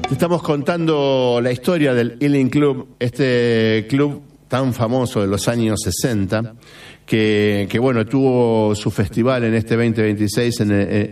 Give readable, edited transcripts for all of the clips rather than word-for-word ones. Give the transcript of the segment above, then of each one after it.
Te estamos contando la historia del Ealing Club, este club tan famoso de los años 60, que bueno, tuvo su festival en este 2026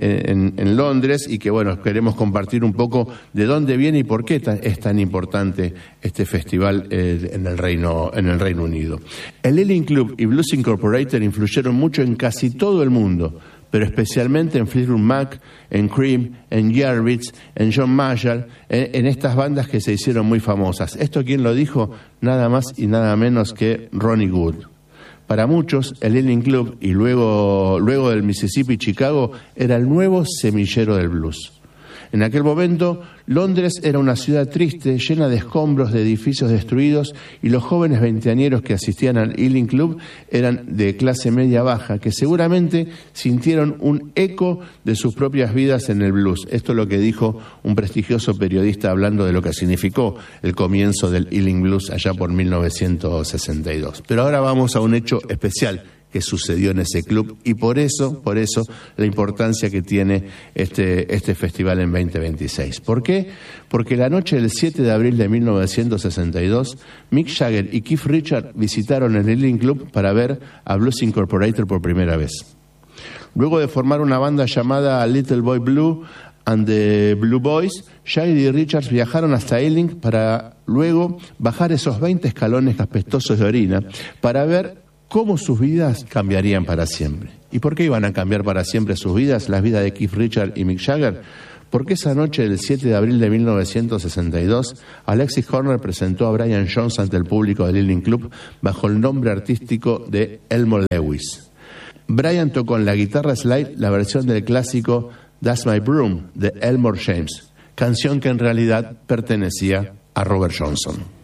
en Londres, y que bueno, queremos compartir un poco de dónde viene y por qué es tan importante este festival en el Reino Unido. El Ealing Club y Blues Incorporated influyeron mucho en casi todo el mundo, pero especialmente en Fleetwood Mac, en Cream, en Yardbirds, en John Mayall, en estas bandas que se hicieron muy famosas. ¿Esto quién lo dijo? Nada más y nada menos que Ronnie Wood. Para muchos, el Ealing Club y luego del Mississippi, Chicago, era el nuevo semillero del blues. En aquel momento, Londres era una ciudad triste, llena de escombros, de edificios destruidos, y los jóvenes veinteañeros que asistían al Ealing Club eran de clase media baja, que seguramente sintieron un eco de sus propias vidas en el blues. Esto es lo que dijo un prestigioso periodista hablando de lo que significó el comienzo del Ealing Blues allá por 1962. Pero ahora vamos a un hecho especial que sucedió en ese club, y por eso la importancia que tiene este festival en 2026. ¿Por qué? Porque la noche del 7 de abril de 1962, Mick Jagger y Keith Richards visitaron el Ealing Club para ver a Blues Incorporated por primera vez. Luego de formar una banda llamada Little Boy Blue and the Blue Boys, Jagger y Richards viajaron hasta Ealing para luego bajar esos 20 escalones apestosos de orina para ver cómo sus vidas cambiarían para siempre. ¿Y por qué iban a cambiar para siempre sus vidas, las vidas de Keith Richards y Mick Jagger? Porque esa noche del 7 de abril de 1962, Alexis Horner presentó a Brian Jones ante el público del Ealing Club bajo el nombre artístico de Elmo Lewis. Brian tocó en la guitarra slide la versión del clásico That's My Broom de Elmore James, canción que en realidad pertenecía a Robert Johnson.